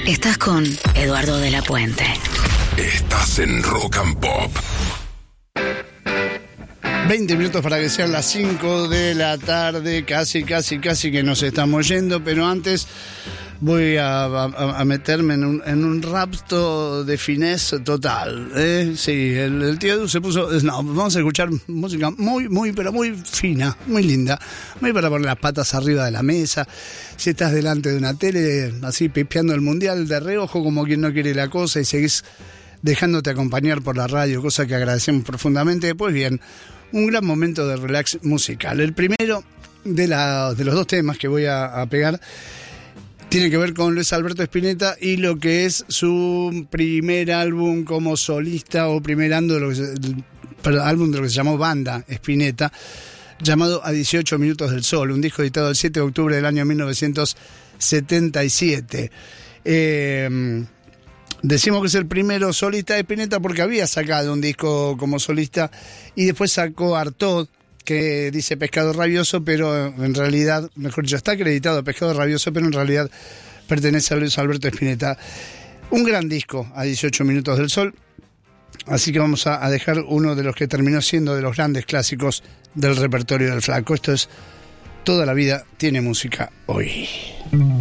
Estás con Eduardo de la Puente. Estás en Rock and Pop. 20 minutos para que sean las 5 de la tarde, casi que nos estamos yendo, pero antes voy a meterme en un rapto de finesse total, ¿eh? Sí, el tío Edu se puso... No, vamos a escuchar música muy, pero muy fina, muy linda, muy para poner las patas arriba de la mesa. Si estás delante de una tele, así pispeando el mundial de reojo como quien no quiere la cosa y seguís dejándote acompañar por la radio, cosa que agradecemos profundamente, pues bien, un gran momento de relax musical. El primero de los dos temas que voy a pegar tiene que ver con Luis Alberto Spinetta y lo que es su primer álbum como solista o primer álbum de lo que se llamó Banda Spinetta, llamado A 18 Minutos del Sol, un disco editado el 7 de octubre del año 1977. Decimos que es el primero solista de Spinetta porque había sacado un disco como solista y después sacó Artaud, que dice Pescado Rabioso, pero en realidad, mejor dicho, está acreditado Pescado Rabioso, pero en realidad pertenece a Luis Alberto Spinetta. Un gran disco, A 18 Minutos del Sol. Así que vamos a dejar uno de los que terminó siendo de los grandes clásicos del repertorio del Flaco. Esto es Toda la vida tiene música hoy.